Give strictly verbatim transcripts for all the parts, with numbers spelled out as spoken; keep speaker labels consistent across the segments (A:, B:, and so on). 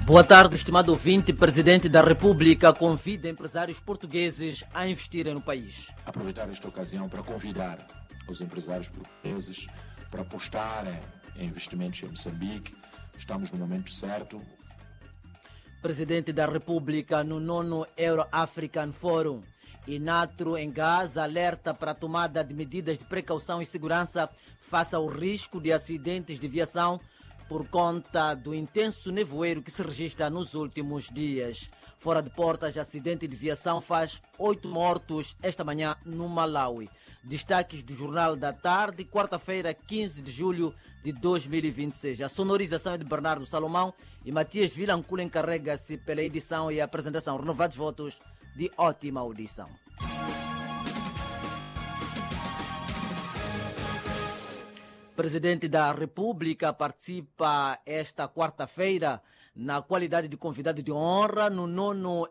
A: Boa tarde, estimado ouvinte. Presidente da República convida empresários portugueses a investirem no país.
B: Aproveitar esta ocasião para convidar os empresários portugueses para apostarem em investimentos em Moçambique. Estamos no momento certo.
A: Presidente da República no nono Euro-African Forum. Inatro em Gaza alerta para a tomada de medidas de precaução e segurança face ao risco de acidentes de viação por conta do intenso nevoeiro que se registra nos últimos dias. Fora de portas, acidente de viação faz oito mortos esta manhã no Malawi. Destaques do Jornal da Tarde, quarta-feira, quinze de julho de dois mil e vinte e seis. A sonorização é de Bernardo Salomão e Matias Vilancula encarrega-se pela edição e apresentação. Renovados votos de ótima audição. Presidente da República participa esta quarta-feira na qualidade de convidado de honra no nono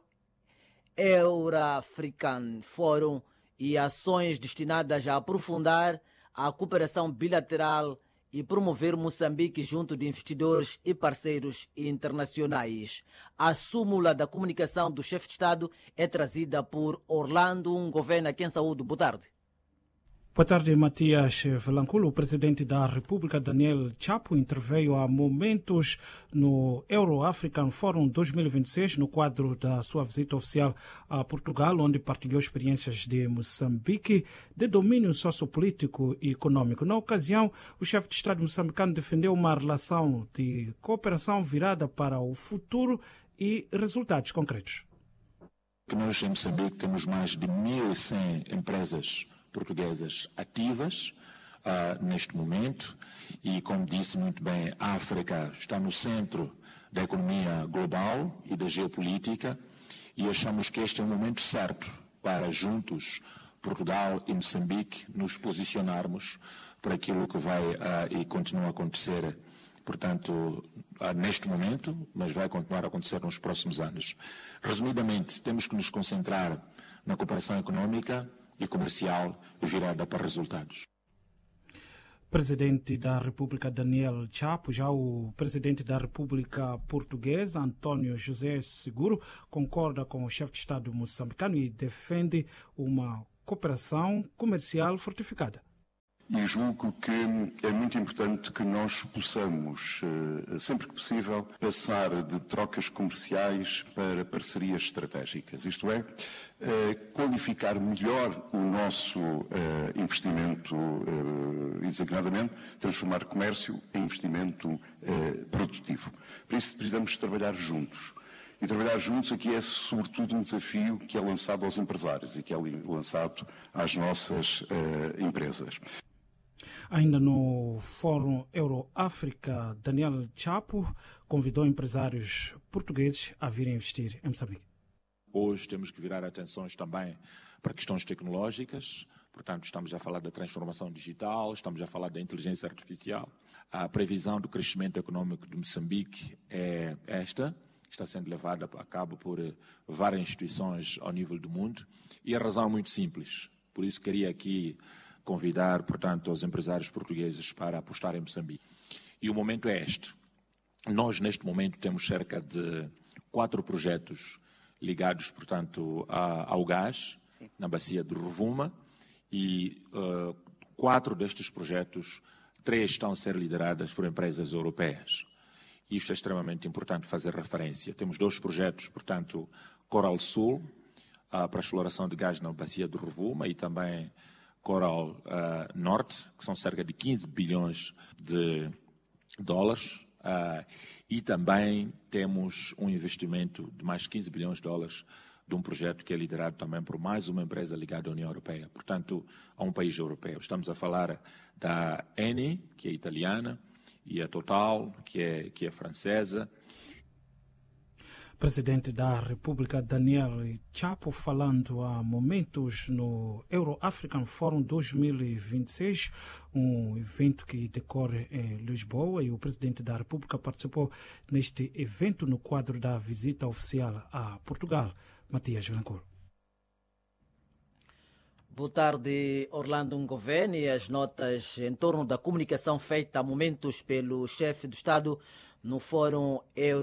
A: Euro-African Forum e ações destinadas a aprofundar a cooperação bilateral e promover Moçambique junto de investidores e parceiros internacionais. A súmula da comunicação do chefe de Estado é trazida por Orlando Ngovena. Quem saúde, boa tarde.
C: Boa tarde, Matias Vilancula. O presidente da República, Daniel Chapo, interveio há momentos no Euro-African Forum dois mil e vinte e seis, no quadro da sua visita oficial a Portugal, onde partilhou experiências de Moçambique de domínio sociopolítico e econômico. Na ocasião, o chefe de Estado moçambicano defendeu uma relação de cooperação virada para o futuro e resultados concretos.
B: Nós em Moçambique temos mais de mil e cem empresas portuguesas ativas uh, neste momento e, como disse muito bem, a África está no centro da economia global e da geopolítica e achamos que este é o momento certo para juntos, Portugal e Moçambique, nos posicionarmos para aquilo que vai uh, e continua a acontecer, portanto, uh, neste momento, mas vai continuar a acontecer nos próximos anos. Resumidamente, temos que nos concentrar na cooperação econômica e comercial virada para resultados.
C: Presidente da República Daniel Chapo, já o presidente da República Portuguesa António José Seguro concorda com o chefe de Estado moçambicano e defende uma cooperação comercial fortificada.
D: E julgo que é muito importante que nós possamos, sempre que possível, passar de trocas comerciais para parcerias estratégicas. Isto é, qualificar melhor o nosso investimento e, designadamente, transformar comércio em investimento produtivo. Para isso precisamos trabalhar juntos. E trabalhar juntos aqui é, sobretudo, um desafio que é lançado aos empresários e que é lançado às nossas empresas.
C: Ainda no Fórum Euro-África, Daniel Chapo convidou empresários portugueses a virem investir em Moçambique.
B: Hoje temos que virar atenções também para questões tecnológicas, portanto estamos a falar da transformação digital, estamos a falar da inteligência artificial. A previsão do crescimento econômico de Moçambique é esta, está sendo levada a cabo por várias instituições ao nível do mundo e a razão é muito simples. Por isso queria aqui convidar, portanto, os empresários portugueses para apostar em Moçambique. E o momento é este. Nós, neste momento, temos cerca de quatro projetos ligados, portanto, a, ao gás, Sim. na bacia de Rovuma, e uh, quatro destes projetos, três estão a ser lideradas por empresas europeias. Isto é extremamente importante fazer referência. Temos dois projetos, portanto, Coral Sul, uh, para a exploração de gás na bacia de Rovuma, e também Coral uh, Norte, que são cerca de quinze bilhões de dólares, uh, e também temos um investimento de mais quinze bilhões de dólares de um projeto que é liderado também por mais uma empresa ligada à União Europeia, portanto, a um país europeu. Estamos a falar da Eni, que é italiana, e a Total, que é, que é francesa.
C: Presidente da República Daniel Chapo falando há momentos no Euro-African Forum dois mil e vinte e seis, um evento que decorre em Lisboa, e o Presidente da República participou neste evento no quadro da visita oficial a Portugal. Matias Vilancula.
A: Boa tarde, Orlando Ngovena. As notas em torno da comunicação feita há momentos pelo chefe do Estado no Fórum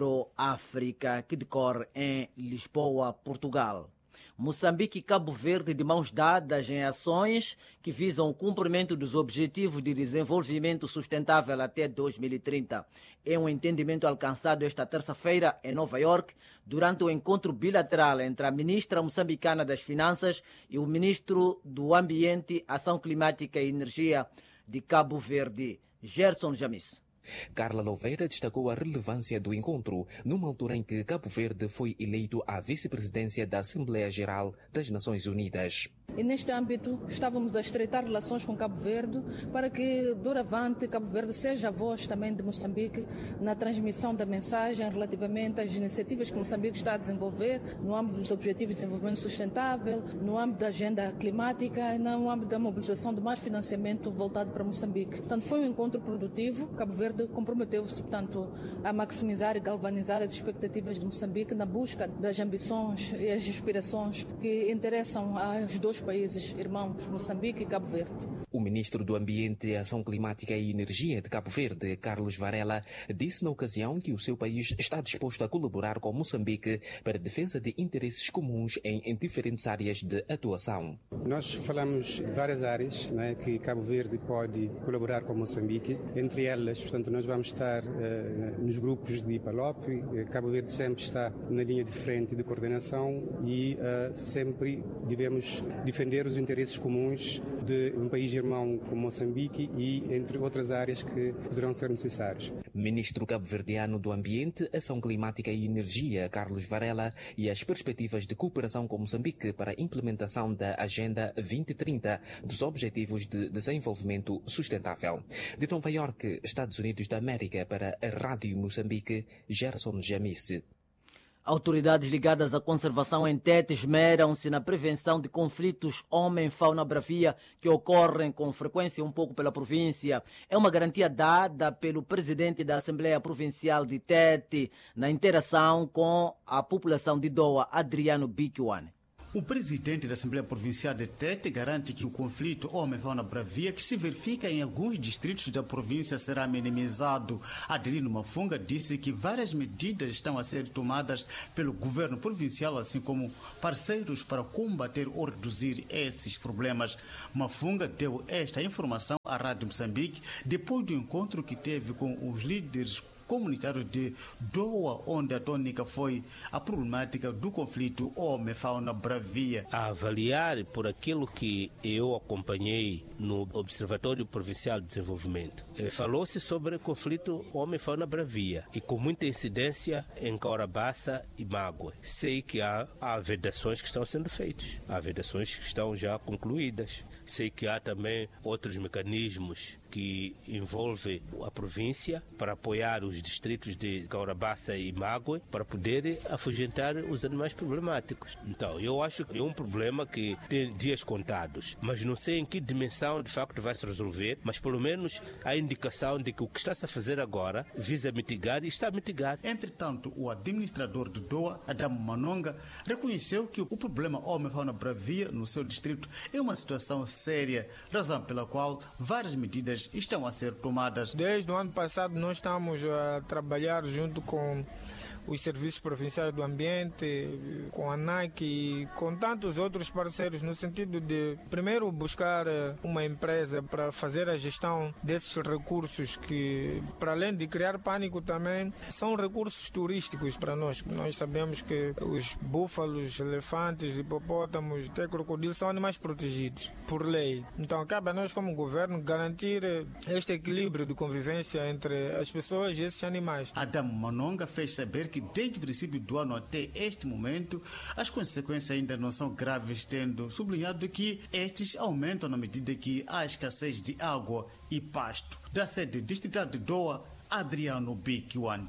A: Euro-África que decorre em Lisboa, Portugal. Moçambique e Cabo Verde de mãos dadas em ações que visam o cumprimento dos Objetivos de Desenvolvimento Sustentável até dois mil e trinta. É um entendimento alcançado esta terça-feira em Nova York durante o encontro bilateral entre a ministra moçambicana das Finanças e o ministro do Ambiente, Ação Climática e Energia de Cabo Verde, Gerson Jamis.
E: Carla Louveira destacou a relevância do encontro, numa altura em que Cabo Verde foi eleito à vice-presidência da Assembleia Geral das Nações Unidas.
F: E neste âmbito estávamos a estreitar relações com Cabo Verde para que, doravante, Cabo Verde seja a voz também de Moçambique na transmissão da mensagem relativamente às iniciativas que Moçambique está a desenvolver no âmbito dos Objetivos de Desenvolvimento Sustentável, no âmbito da agenda climática e no âmbito da mobilização de mais financiamento voltado para Moçambique. Portanto, foi um encontro produtivo. Cabo Verde comprometeu-se, portanto, a maximizar e galvanizar as expectativas de Moçambique na busca das ambições e as inspirações que interessam aos dois países irmãos, Moçambique e Cabo Verde.
E: O ministro do Ambiente, Ação Climática e Energia de Cabo Verde, Carlos Varela, disse na ocasião que o seu país está disposto a colaborar com Moçambique para a defesa de interesses comuns em, em diferentes áreas de atuação.
G: Nós falamos várias áreas, né, que Cabo Verde pode colaborar com Moçambique, entre elas, portanto, nós vamos estar uh, nos grupos de IPALOP. Cabo Verde sempre está na linha de frente de coordenação e uh, sempre devemos defender os interesses comuns de um país irmão como Moçambique e entre outras áreas que poderão ser necessárias.
E: Ministro cabo-verdiano do Ambiente, Ação Climática e Energia, Carlos Varela, e as perspectivas de cooperação com Moçambique para a implementação da Agenda vinte trinta dos Objetivos de Desenvolvimento Sustentável. De Nova York, Estados Unidos da América, para a Rádio Moçambique, Gerson Jamis.
A: Autoridades ligadas à conservação em Tete esmeram-se na prevenção de conflitos homem-fauna-bravia que ocorrem com frequência um pouco pela província. É uma garantia dada pelo presidente da Assembleia Provincial de Tete na interação com a população de Doa, Adriano Bicuane.
H: O presidente da Assembleia Provincial de Tete garante que o conflito homem-fauna-bravia que se verifica em alguns distritos da província será minimizado. Adelino Mafunga disse que várias medidas estão a ser tomadas pelo governo provincial, assim como parceiros para combater ou reduzir esses problemas. Mafunga deu esta informação à Rádio Moçambique depois do encontro que teve com os líderes comunitário de Doa, onde a tônica foi a problemática do conflito homem-fauna-bravia.
I: A avaliar por aquilo que eu acompanhei no Observatório Provincial de Desenvolvimento, falou-se sobre o conflito homem-fauna-bravia e com muita incidência em Caurabaça e Mágoa. Sei que há, há vedações que estão sendo feitas, há vedações que estão já concluídas. Sei que há também outros mecanismos que envolvem a província para apoiar os distritos de Caurabaça e Mágoa para poder afugentar os animais problemáticos. Então, eu acho que é um problema que tem dias contados, mas não sei em que dimensão de facto vai se resolver, mas pelo menos há indicação de que o que está-se a fazer agora visa mitigar e está a mitigar.
H: Entretanto, o administrador de Doa, Adamo Manonga, reconheceu que o problema homem-fauna-bravia no seu distrito é uma situação séria, razão pela qual várias medidas estão a ser tomadas.
J: Desde o ano passado nós estamos a trabalhar junto com os serviços provinciais do ambiente, com a ANAC e com tantos outros parceiros, no sentido de, primeiro, buscar uma empresa para fazer a gestão desses recursos que, para além de criar pânico, também são recursos turísticos para nós. Nós sabemos que os búfalos, elefantes, hipopótamos, até crocodilos são animais protegidos por lei. Então, cabe a nós, como governo, garantir este equilíbrio de convivência entre as pessoas e esses animais.
H: Adamo Manonga fez saber que desde o princípio do ano até este momento, as consequências ainda não são graves, tendo sublinhado que estes aumentam na medida que há escassez de água e pasto. Da sede distrital de Doa, Adriano Bicuane.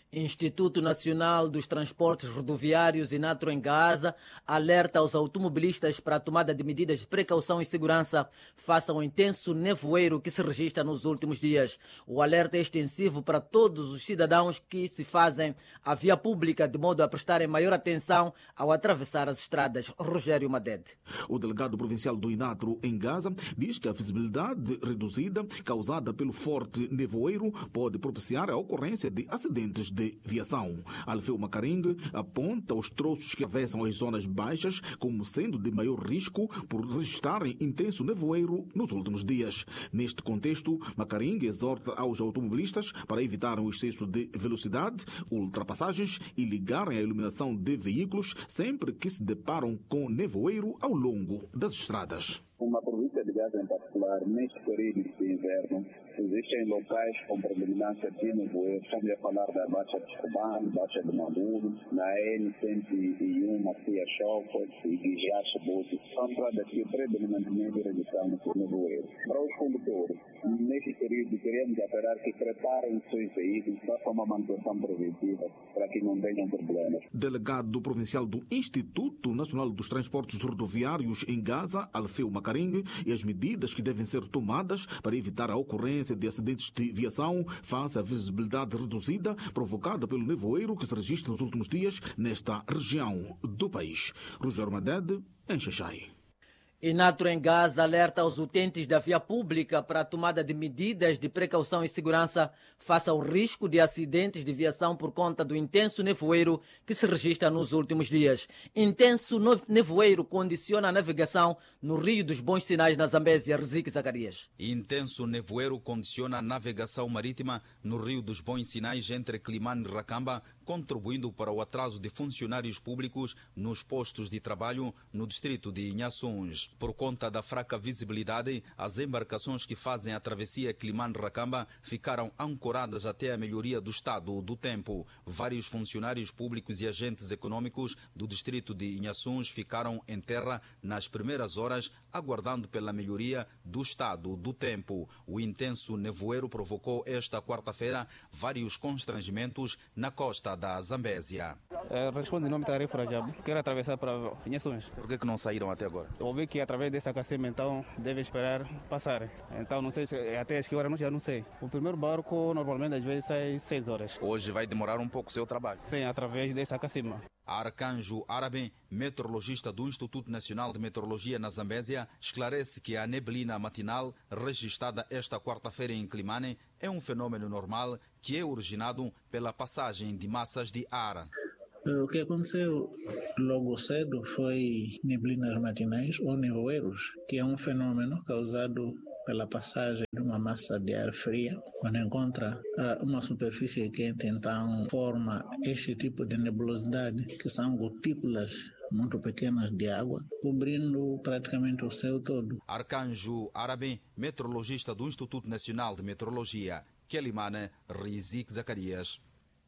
A: Instituto Nacional dos Transportes Rodoviários Inatro em Gaza alerta aos automobilistas para a tomada de medidas de precaução e segurança face ao intenso nevoeiro que se registra nos últimos dias. O alerta é extensivo para todos os cidadãos que se fazem à via pública, de modo a prestarem maior atenção ao atravessar as estradas. Rogério Madede.
K: O delegado provincial do Inatro em Gaza diz que a visibilidade reduzida causada pelo forte nevoeiro pode propiciar a ocorrência de acidentes de viação. Alfeu Macaringue aponta os troços que atravessam as zonas baixas como sendo de maior risco por registrarem intenso nevoeiro nos últimos dias. Neste contexto, Macaringue exorta aos automobilistas para evitarem o excesso de velocidade, ultrapassagens e ligarem a iluminação de veículos sempre que se deparam com nevoeiro ao longo das estradas.
L: Uma província de Gaza em particular, neste período de inverno, existem locais com predominância de nevoeiro. Estamos a falar da Baixa de Escobar, Baixa de Maduro, na N cento e um, Macia Chocos e Guijacha Bote. São estradas que predominantemente registramos por nevoeiro. Para os condutores, neste período queremos apelar que preparem os seus veículos para uma manutenção preventiva, para que não tenham problemas.
K: Delegado provincial do Instituto Nacional dos Transportes Rodoviários em Gaza, Alfeu Macaringue, e as medidas que devem ser tomadas para evitar a ocorrência de acidentes de viação face à visibilidade reduzida provocada pelo nevoeiro que se registra nos últimos dias nesta região do país. Rogério Madede, em Xaixai.
A: Inatro em Gaza alerta aos utentes da via pública para a tomada de medidas de precaução e segurança face ao risco de acidentes de viação por conta do intenso nevoeiro que se registra nos últimos dias. Intenso nevoeiro condiciona a navegação no Rio dos Bons Sinais, na Zambésia. Rezique Zacarias.
M: Intenso nevoeiro condiciona a navegação marítima no Rio dos Bons Sinais entre Climane e Racamba, contribuindo para o atraso de funcionários públicos nos postos de trabalho no distrito de Inhaçuns. Por conta da fraca visibilidade, as embarcações que fazem a travessia Climane-Racamba ficaram ancoradas até a melhoria do estado do tempo. Vários funcionários públicos e agentes econômicos do distrito de Inhaçuns ficaram em terra nas primeiras horas, aguardando pela melhoria do estado do tempo. O intenso nevoeiro provocou esta quarta-feira vários constrangimentos na costa da Zambésia.
N: É, responde em nome da Tarefa Rajab. Quero atravessar para Inhaçuns.
M: Por que, que não saíram até agora?
N: Eu vi que através desse aquecimento, então, deve esperar passar. Então, não sei se até as que horas, já não sei. O primeiro barco, normalmente, às vezes, sai seis horas.
M: Hoje vai demorar um pouco o seu trabalho?
N: Sim, através desse aquecimento.
M: Arcanjo Árabe, meteorologista do Instituto Nacional de Meteorologia na Zambésia, esclarece que a neblina matinal registrada esta quarta-feira em Climane é um fenômeno normal que é originado pela passagem de massas de ar.
O: O que aconteceu logo cedo foi neblinas matinais ou nevoeiros, que é um fenômeno causado pela passagem de uma massa de ar fria, quando encontra uh, uma superfície quente, então forma este tipo de nebulosidade, que são gotículas muito pequenas de água, cobrindo praticamente o céu todo.
M: Arcanjo Árabe, meteorologista do Instituto Nacional de Meteorologia, Quelimane, Rizik Zacarias.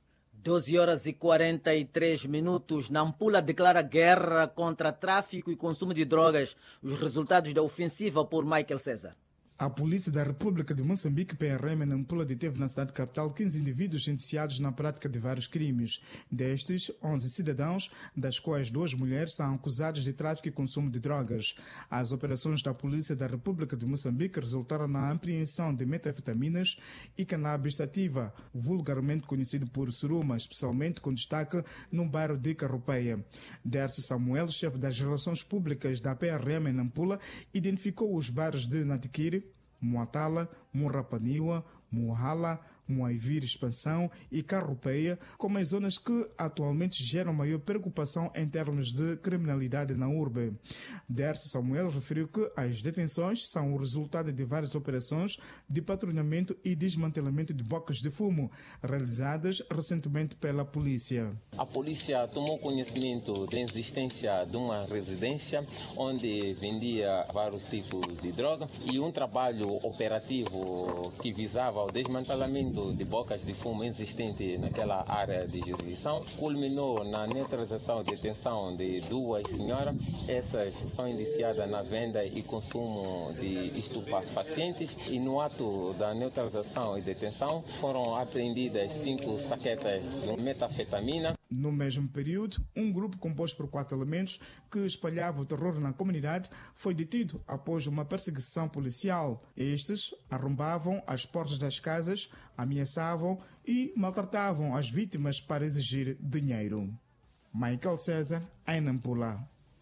A: doze horas e quarenta e três minutos. Nampula declara guerra contra tráfico e consumo de drogas. Os resultados da ofensiva por Michael César.
P: A Polícia da República de Moçambique, P R M, Nampula, deteve na cidade capital quinze indivíduos indiciados na prática de vários crimes. Destes, onze cidadãos, das quais duas mulheres, são acusados de tráfico e consumo de drogas. As operações da Polícia da República de Moçambique resultaram na apreensão de metanfetaminas e cannabis sativa, vulgarmente conhecido por suruma, especialmente com destaque no bairro de Carropeia. Dércio Samuel, chefe das relações públicas da P R M em Nampula, identificou os bairros de Natiquiri, Moatala, Murrapaniwa, Muhala, Moaivir Expansão e Carropeia como as zonas que atualmente geram maior preocupação em termos de criminalidade na urbe. Dércio Samuel referiu que as detenções são o resultado de várias operações de patrulhamento e desmantelamento de bocas de fumo realizadas recentemente pela polícia.
Q: A polícia tomou conhecimento da existência de uma residência onde vendia vários tipos de droga e um trabalho operativo que visava o desmantelamento conjunto de bocas de fumo existente naquela área de jurisdição, culminou na neutralização e detenção de duas senhoras. Essas são indiciadas na venda e consumo de estupefacientes e no ato da neutralização e detenção foram apreendidas cinco saquetas de metanfetamina.
P: No mesmo período, um grupo composto por quatro elementos que espalhava o terror na comunidade foi detido após uma perseguição policial. Estes arrombavam as portas das casas, ameaçavam e maltratavam as vítimas para exigir dinheiro. Michael César, em Nampula.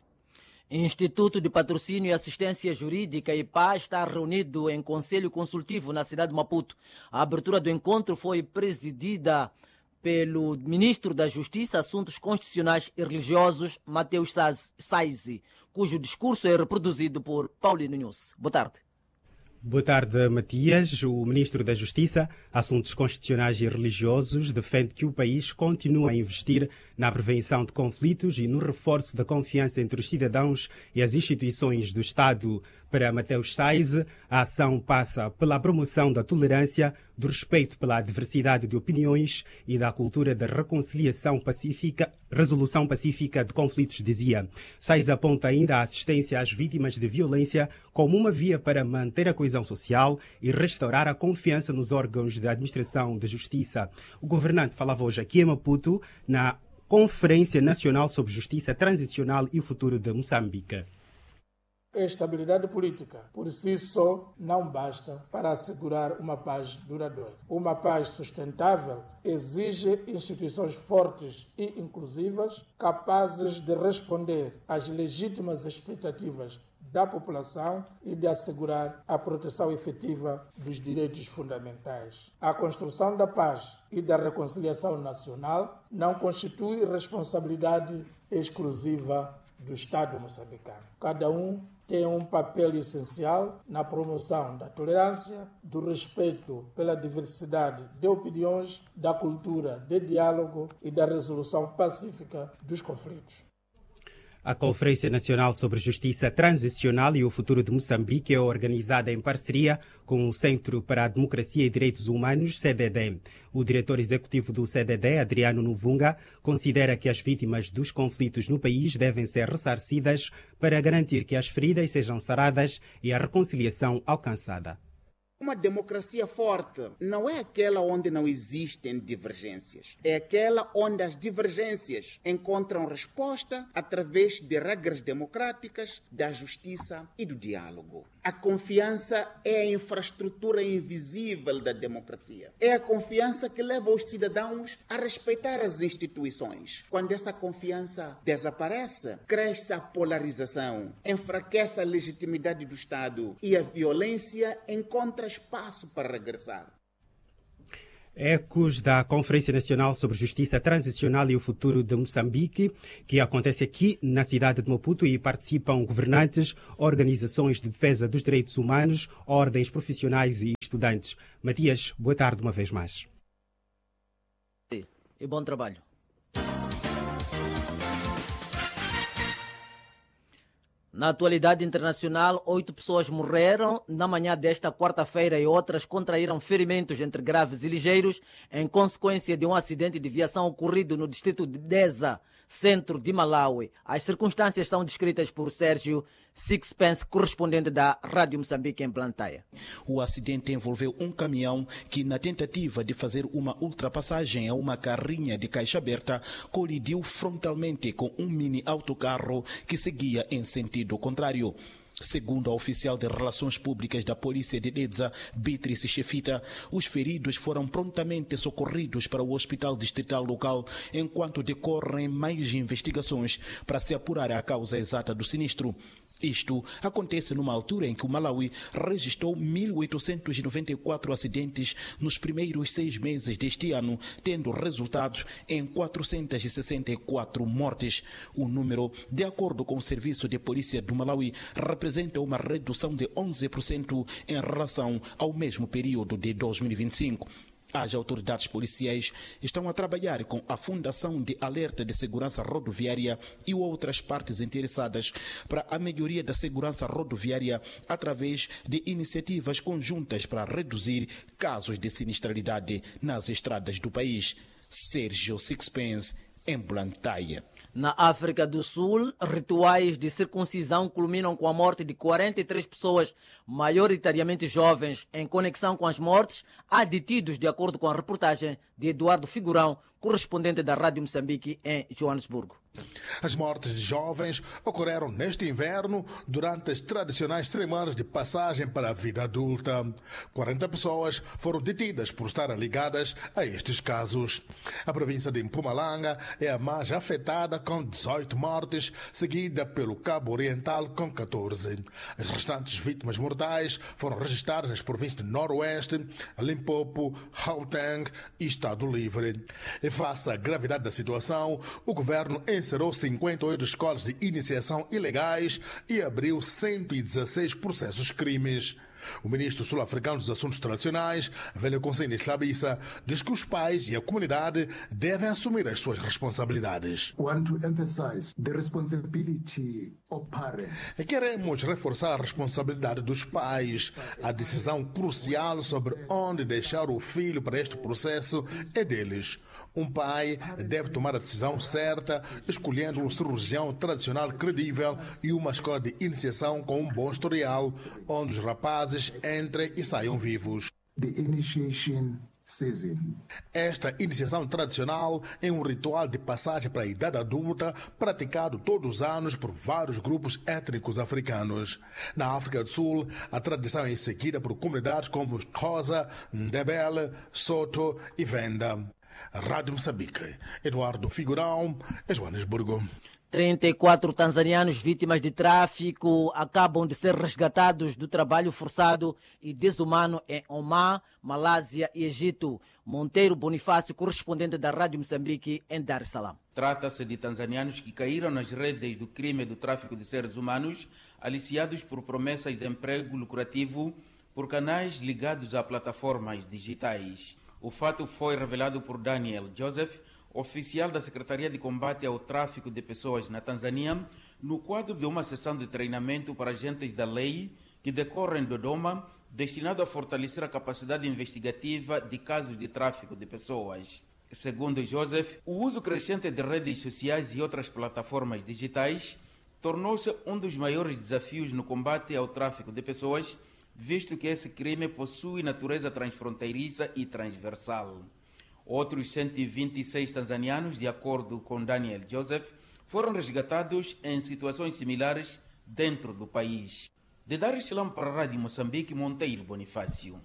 A: Instituto de Patrocínio e Assistência Jurídica I P A está reunido em Conselho Consultivo na cidade de Maputo. A abertura do encontro foi presidida pelo Ministro da Justiça, Assuntos Constitucionais e Religiosos, Mateus Saizi, cujo discurso é reproduzido por Paulino Nunes. Boa tarde.
R: Boa tarde, Matias. O Ministro da Justiça, Assuntos Constitucionais e Religiosos, defende que o país continua a investir na prevenção de conflitos e no reforço da confiança entre os cidadãos e as instituições do Estado. Para Mateus Saizi, a ação passa pela promoção da tolerância, do respeito pela diversidade de opiniões e da cultura da reconciliação pacífica, resolução pacífica de conflitos, dizia. Saizi aponta ainda a assistência às vítimas de violência como uma via para manter a coesão social e restaurar a confiança nos órgãos da administração de justiça. O governante falava hoje aqui em Maputo na Conferência Nacional sobre Justiça Transicional e o Futuro de Moçambique.
S: A estabilidade política, por si só, não basta para assegurar uma paz duradoura. Uma paz sustentável exige instituições fortes e inclusivas, capazes de responder às legítimas expectativas da população e de assegurar a proteção efetiva dos direitos fundamentais. A construção da paz e da reconciliação nacional não constitui responsabilidade exclusiva do Estado moçambicano. Cada um tem um papel essencial na promoção da tolerância, do respeito pela diversidade de opiniões, da cultura de diálogo e da resolução pacífica dos conflitos.
R: A Conferência Nacional sobre Justiça Transicional e o Futuro de Moçambique é organizada em parceria com o Centro para a Democracia e Direitos Humanos, C D D. O diretor executivo do C D D, Adriano Nuvunga, considera que as vítimas dos conflitos no país devem ser ressarcidas para garantir que as feridas sejam saradas e a reconciliação alcançada.
T: Uma democracia forte não é aquela onde não existem divergências. É aquela onde as divergências encontram resposta através de regras democráticas, da justiça e do diálogo. A confiança é a infraestrutura invisível da democracia. É a confiança que leva os cidadãos a respeitar as instituições. Quando essa confiança desaparece, cresce a polarização, enfraquece a legitimidade do Estado e a violência encontra espaço para regressar.
R: Ecos da Conferência Nacional sobre Justiça Transicional e o Futuro de Moçambique, que acontece aqui na cidade de Maputo e participam governantes, organizações de defesa dos direitos humanos, ordens profissionais e estudantes. Matias, boa tarde uma vez mais.
A: E bom trabalho. Na atualidade internacional, oito pessoas morreram na manhã desta quarta-feira e outras contraíram ferimentos entre graves e ligeiros em consequência de um acidente de viação ocorrido no distrito de Deza, centro de Malawi. As circunstâncias são descritas por Sérgio Sixpence, correspondente da Rádio Moçambique em Blantyre.
U: O acidente envolveu um caminhão que, na tentativa de fazer uma ultrapassagem a uma carrinha de caixa aberta, colidiu frontalmente com um mini autocarro que seguia em sentido contrário. Segundo a oficial de Relações Públicas da Polícia de Deza, Beatrice Chefita, os feridos foram prontamente socorridos para o hospital distrital local, enquanto decorrem mais investigações para se apurar a causa exata do sinistro. Isto acontece numa altura em que o Malawi registrou mil oitocentos e noventa e quatro acidentes nos primeiros seis meses deste ano, tendo resultados em quatrocentos e sessenta e quatro mortes. O número, de acordo com o Serviço de Polícia do Malawi, representa uma redução de onze por cento em relação ao mesmo período de dois mil e vinte e cinco. As autoridades policiais estão a trabalhar com a Fundação de Alerta de Segurança Rodoviária e outras partes interessadas para a melhoria da segurança rodoviária através de iniciativas conjuntas para reduzir casos de sinistralidade nas estradas do país. Sérgio Sixpence, em Blantyre.
A: Na África do Sul, rituais de circuncisão culminam com a morte de quarenta e três pessoas, maioritariamente jovens, em conexão com as mortes há detidos, de acordo com a reportagem de Eduardo Figurão, correspondente da Rádio Moçambique em Joanesburgo.
D: As mortes de jovens ocorreram neste inverno durante as tradicionais cerimônias de passagem para a vida adulta. quarenta pessoas foram detidas por estarem ligadas a estes casos. A província de Mpumalanga é a mais afetada, com dezoito mortes, seguida pelo Cabo Oriental com catorze. As restantes vítimas mortais foram registradas nas províncias de Noroeste, Limpopo, Gauteng e Estado Livre. E face à gravidade da situação, o governo encerrou cinquenta e oito escolas de iniciação ilegais e abriu cento e dezesseis processos crimes. O ministro sul-africano dos Assuntos Tradicionais, Velho Conselho Slabissa, diz que os pais e a comunidade devem assumir as suas responsabilidades.
V: Want to emphasize the responsibility of parents.
D: Queremos reforçar a responsabilidade dos pais. A decisão crucial sobre onde deixar o filho para este processo é deles. Um pai deve tomar a decisão certa, escolhendo um cirurgião tradicional credível e uma escola de iniciação com um bom historial, onde os rapazes entrem e saiam vivos.
V: The initiation season.
D: Esta iniciação tradicional é um ritual de passagem para a idade adulta praticado todos os anos por vários grupos étnicos africanos. Na África do Sul, a tradição é seguida por comunidades como Xhosa, Ndebele, Soto e Venda. Rádio Moçambique, Eduardo Figurão, Joanesburgo.
A: trinta e quatro tanzanianos vítimas de tráfico acabam de ser resgatados do trabalho forçado e desumano em Omã, Malásia e Egito. Monteiro Bonifácio, correspondente da Rádio Moçambique em Dar es Salaam.
W: Trata-se de tanzanianos que caíram nas redes do crime do tráfico de seres humanos, aliciados por promessas de emprego lucrativo por canais ligados a plataformas digitais. O fato foi revelado por Daniel Joseph, oficial da Secretaria de Combate ao Tráfico de Pessoas na Tanzânia, no quadro de uma sessão de treinamento para agentes da lei que decorre em Dodoma, destinado a fortalecer a capacidade investigativa de casos de tráfico de pessoas. Segundo Joseph, o uso crescente de redes sociais e outras plataformas digitais tornou-se um dos maiores desafios no combate ao tráfico de pessoas, visto que esse crime possui natureza transfronteiriça e transversal. Outros cento e vinte e seis tanzanianos, de acordo com Daniel Joseph, foram resgatados em situações similares dentro do país. De Dar es Salaam para a Rádio Moçambique, Monteiro Bonifácio.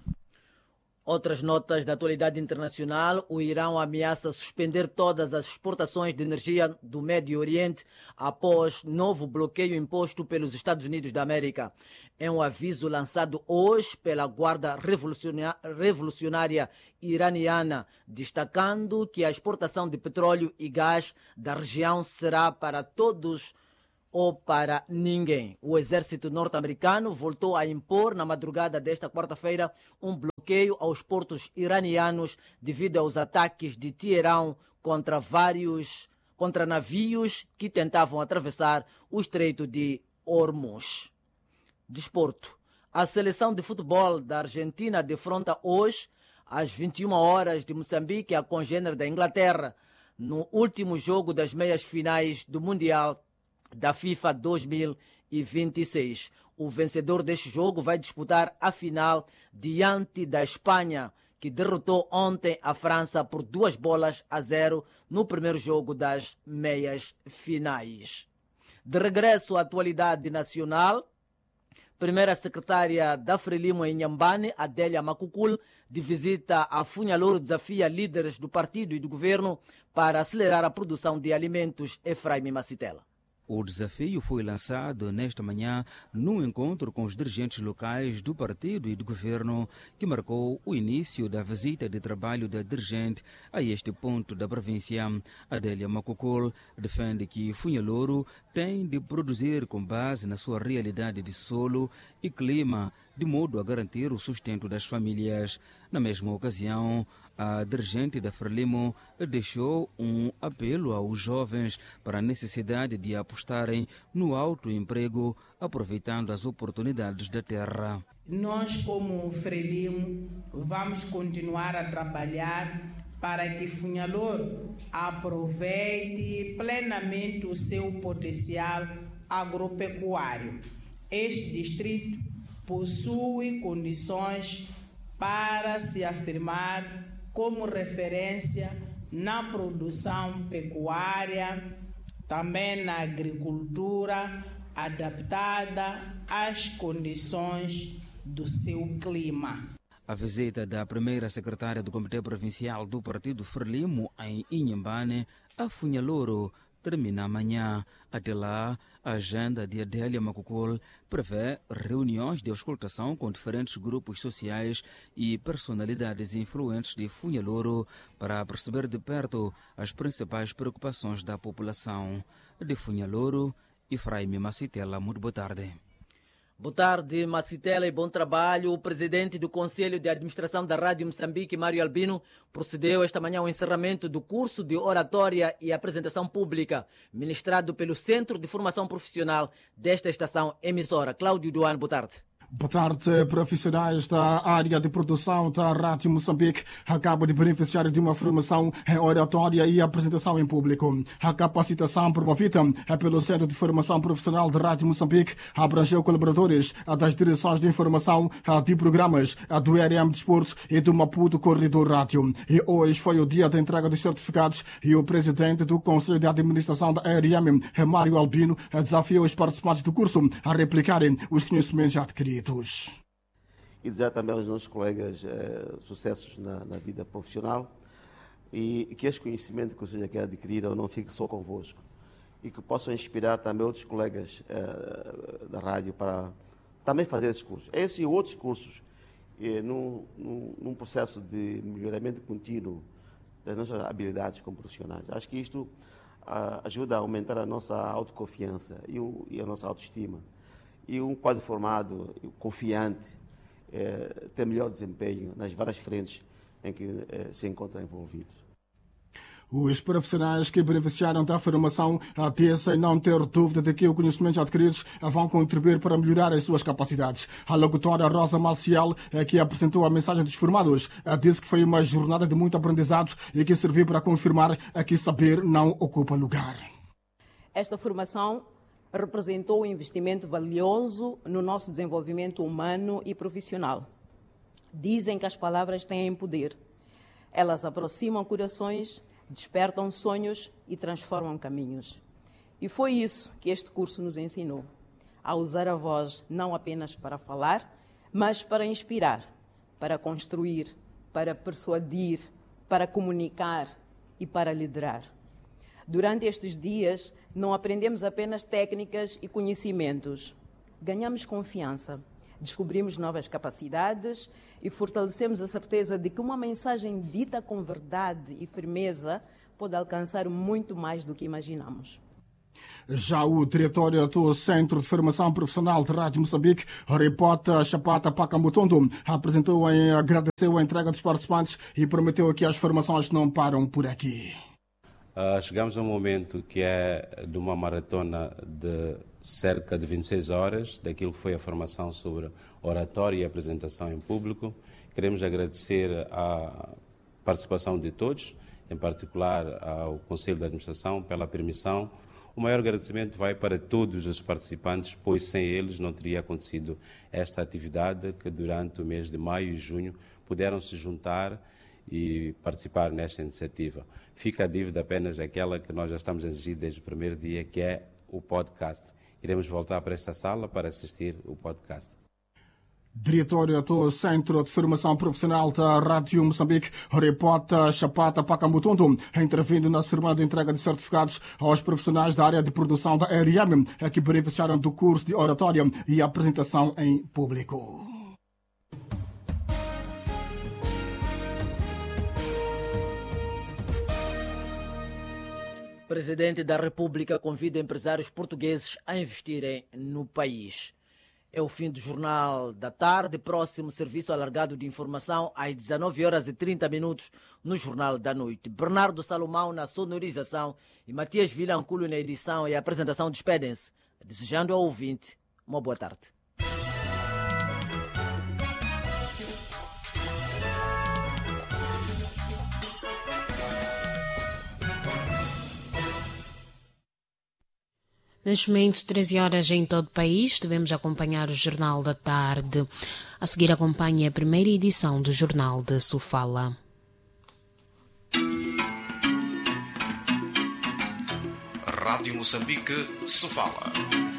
A: Outras notas da atualidade internacional: o Irão ameaça suspender todas as exportações de energia do Médio Oriente após novo bloqueio imposto pelos Estados Unidos da América. É um aviso lançado hoje pela Guarda Revolucionária Iraniana, destacando que a exportação de petróleo e gás da região será para todos ou para ninguém. O exército norte-americano voltou a impor na madrugada desta quarta-feira um bloqueio aos portos iranianos devido aos ataques de Teherão contra vários contra navios que tentavam atravessar o Estreito de Hormuz. Desporto. A seleção de futebol da Argentina defronta hoje, às vinte e uma horas de Moçambique, a congênere da Inglaterra, no último jogo das meias finais do Mundial da FIFA dois mil e vinte e seis. O vencedor deste jogo vai disputar a final diante da Espanha, que derrotou ontem a França por duas bolas a zero no primeiro jogo das meias finais. De regresso à atualidade nacional, primeira secretária da Frelimo em Inhambane, Adélia Macucul, de visita a Funhalouro, desafia líderes do partido e do governo para acelerar a produção de alimentos. Efraim Macitela.
X: O desafio foi lançado nesta manhã num encontro com os dirigentes locais do partido e do governo, que marcou o início da visita de trabalho da dirigente a este ponto da província. Adélia Macucul defende que Funhalouro tem de produzir com base na sua realidade de solo e clima, de modo a garantir o sustento das famílias. Na mesma ocasião, a dirigente da Frelimo deixou um apelo aos jovens para a necessidade de apostarem no autoemprego, aproveitando as oportunidades da terra.
B: Nós, como Frelimo, vamos continuar a trabalhar para que Funhalor aproveite plenamente o seu potencial agropecuário. Este distrito possui condições para se afirmar como referência na produção pecuária, também na agricultura adaptada às condições do seu clima.
X: A visita da primeira secretária do Comitê Provincial do Partido Frelimo em Inhambane, a Funhaloro, termina amanhã. Até lá, a agenda de Adélia Macucol prevê reuniões de auscultação com diferentes grupos sociais e personalidades influentes de Funhaloro para perceber de perto as principais preocupações da população. De Funhaloro, Efraim Macitela, muito boa tarde.
A: Boa tarde, Macitela, e bom trabalho. O presidente do Conselho de Administração da Rádio Moçambique, Mário Albino, procedeu esta manhã ao encerramento do curso de oratória e apresentação pública, ministrado pelo Centro de Formação Profissional desta estação emissora. Cláudio Duane, boa tarde.
C: Boa tarde. Profissionais da área de produção da Rádio Moçambique acabam de beneficiar de uma formação em oratória e apresentação em público. A capacitação promovida pelo Centro de Formação Profissional da Rádio Moçambique abrangeu colaboradores das direções de informação de programas do R M Desporto e do Maputo Corredor Rádio. E hoje foi o dia da entrega dos certificados e o presidente do Conselho de Administração da R M, Mário Albino, desafiou os participantes do curso a replicarem os conhecimentos adquiridos.
F: E desejar também aos nossos colegas eh, sucessos na, na vida profissional e, e que este conhecimento que vocês aqui adquiriram não fique só convosco e que possam inspirar também outros colegas eh, da rádio para também fazer esses cursos. Esses e outros cursos eh, num, num, num processo de melhoramento contínuo das nossas habilidades como profissionais. Acho que isto ah, ajuda a aumentar a nossa autoconfiança e, o, e a nossa autoestima. E um quadro formado, confiante, eh, tem melhor desempenho nas várias frentes em que eh, se encontram envolvidos.
C: Os profissionais que beneficiaram da formação dizem não ter dúvida de que os conhecimentos adquiridos vão contribuir para melhorar as suas capacidades. A locutora Rosa Marcial, que apresentou a mensagem dos formados, disse que foi uma jornada de muito aprendizado e que serviu para confirmar que saber não ocupa lugar.
G: Esta formação representou um investimento valioso no nosso desenvolvimento humano e profissional. Dizem que as palavras têm poder. Elas aproximam corações, despertam sonhos e transformam caminhos. E foi isso que este curso nos ensinou, a usar a voz não apenas para falar, mas para inspirar, para construir, para persuadir, para comunicar e para liderar. Durante estes dias, não aprendemos apenas técnicas e conhecimentos. Ganhamos confiança, descobrimos novas capacidades e fortalecemos a certeza de que uma mensagem dita com verdade e firmeza pode alcançar muito mais do que imaginamos.
C: Já o diretor do Centro de Formação Profissional de Rádio Moçambique, Ripota Chapata Pacamutondo, apresentou e agradeceu a entrega dos participantes e prometeu que as formações não param por aqui.
Y: Uh, chegamos a um momento que é de uma maratona de cerca de vinte e seis horas, daquilo que foi a formação sobre oratória e apresentação em público. Queremos agradecer a participação de todos, em particular ao Conselho de Administração, pela permissão. O maior agradecimento vai para todos os participantes, pois sem eles não teria acontecido esta atividade que durante o mês de maio e junho puderam se juntar e participar nesta iniciativa. Fica a dívida apenas aquela que nós já estamos a exigir desde o primeiro dia, que é o podcast. Iremos voltar para esta sala para assistir o podcast.
C: Diretor do Centro de Formação Profissional da Rádio Moçambique, Ripota Chapata Pacamutondo, intervindo na cerimônia de entrega de certificados aos profissionais da área de produção da R M, que beneficiaram do curso de oratória e apresentação em público.
A: O Presidente da República convida empresários portugueses a investirem no país. É o fim do Jornal da Tarde. Próximo serviço alargado de informação às dezenove horas e trinta minutos no Jornal da Noite. Bernardo Salomão na sonorização e Matias Vilanculo na edição e apresentação. Despedem-se, desejando ao ouvinte uma boa tarde.
E: Neste momento, treze horas em todo o país, devemos acompanhar o Jornal da Tarde. A seguir acompanhe a primeira edição do Jornal de Sofala.
H: Rádio Moçambique, Sofala.